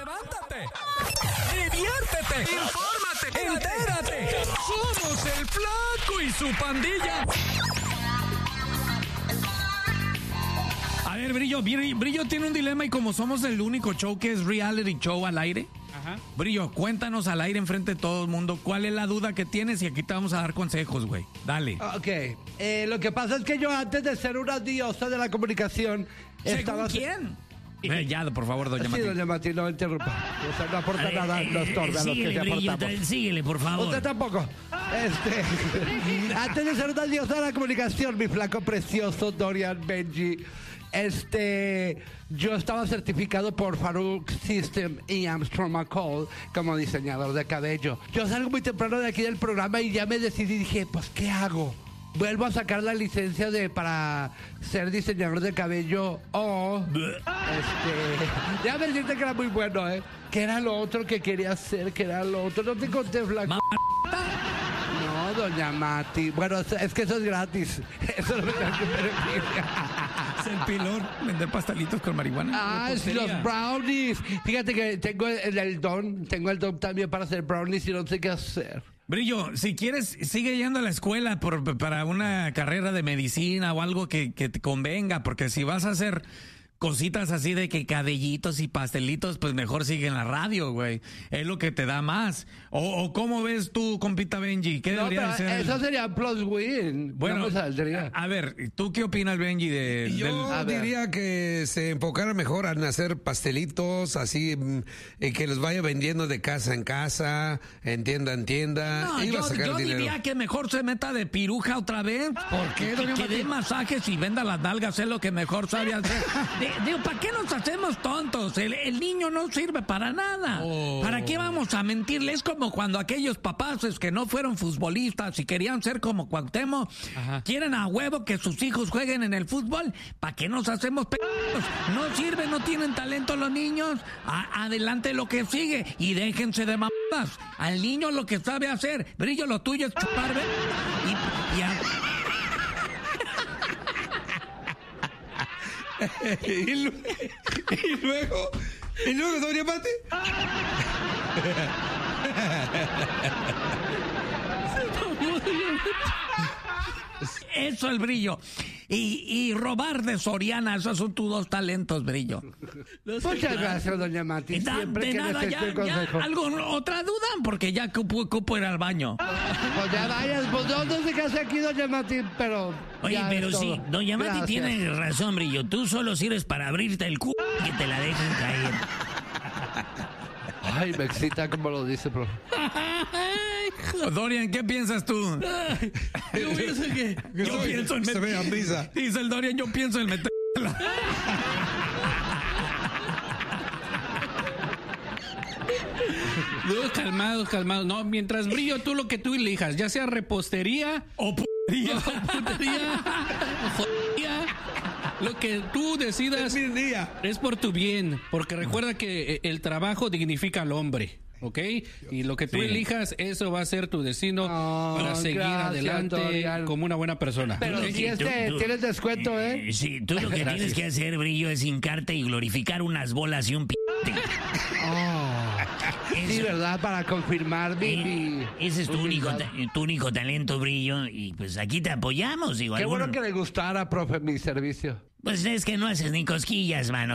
levántate, diviértete, infórmate, entérate. Somos el Flaco y su pandilla. A ver, Brillo tiene un dilema y como somos el único show que es reality show al aire, Brillo, cuéntanos al aire enfrente de todo el mundo cuál es la duda que tienes y aquí te vamos a dar consejos, güey. Dale. Ok, lo que pasa es que yo antes de ser una diosa de la comunicación ¿Según quién? Ya, por favor, doña Mati. Sí, doña Mati, no interrumpa. O sea, no aporta nada, no estorba lo que le aportamos. Síguele, por favor. Usted tampoco. Antes de ser una diosa de la comunicación, mi flaco precioso Dorian Benji, yo estaba certificado por Farouk System y Armstrong McCall como diseñador de cabello. Yo salgo muy temprano de aquí del programa y ya me decidí, dije, pues, ¿qué hago? Vuelvo a sacar la licencia para ser diseñador de cabello o déjame decirte que era muy bueno, que era lo otro que quería hacer, que era lo otro. No te conté, flaco. No, doña Mati. Bueno, es que eso es gratis. Eso no me tengo que permitir. Es el pilón, vender pastelitos con marihuana. Es los brownies. Fíjate que tengo el don también para hacer brownies y no sé qué hacer. Brillo, si quieres, sigue yendo a la escuela para una carrera de medicina o algo que te convenga, porque si vas a hacer cositas así de que cabellitos y pastelitos, pues mejor sigue en la radio, güey. Es lo que te da más. O ¿cómo ves tú, compita Benji? ¿Qué debería ser? Eso sería plus win. Bueno, a ver, ¿tú qué opinas, Benji? Yo diría que se enfocara mejor en hacer pastelitos, así, que los vaya vendiendo de casa en casa, en tienda en tienda. No, yo diría que mejor se meta de piruja otra vez. ¿Por qué, doña Que Mati? dé masajes y venda las nalgas, es lo que mejor sabe hacer. Digo, ¿para qué nos hacemos tontos? El niño no sirve para nada. ¿Para qué vamos a mentirle? Es como cuando aquellos papás que no fueron futbolistas y querían ser como Cuauhtémoc, quieren a huevo que sus hijos jueguen en el fútbol. ¿Para qué nos hacemos p***os? No sirve, no tienen talento los niños. Adelante lo que sigue y déjense de mamadas. Al niño lo que sabe hacer, Brillo, lo tuyo es chupar, ¿ve? Y luego, doña Mati. Eso, el Brillo. Y robar de Soriana, esos son tus dos talentos, Brillo. Muchas gracias, doña Mati. Siempre De que nada, necesite consejo. ¿Otra duda? Porque ya ocupo ir al baño. Pues ya vayas, pues no sé qué hace aquí, doña Mati, pero... Oye, pero sí, doña Mati tiene razón, Brillo. Tú solo sirves para abrirte el c*** y que te la dejen caer. Ay, me excita como lo dice, bro. Dorian, ¿qué piensas tú? Yo pienso que... Yo pienso en Se ve a risa. Dice el Dorian, yo pienso en meterla. Calmados. No, mientras Brillo, tú lo que tú elijas, ya sea repostería O putería. jodería, lo que tú decidas Es mi día. es por tu bien, porque recuerda que el trabajo dignifica al hombre. ¿Ok? Y lo que tú elijas, eso va a ser tu destino para seguir gracias, adelante Dorian. como una buena persona. Pero ¿Ok? si tú- tienes descuento, ¿eh? Sí, tú lo que tienes que hacer, Brillo, es hincarte y glorificar unas bolas y un p***. Sí, ¿verdad? Para confirmar mi... Ese es tu único talento, Brillo, y pues aquí te apoyamos. Digo, Qué bueno que le gustara, profe, mi servicio. Pues es que no haces ni cosquillas, mano.